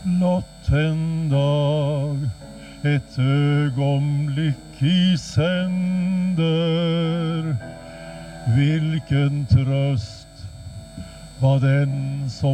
blott en dag, ett ögonblick i sänder. Vilken tröst var den som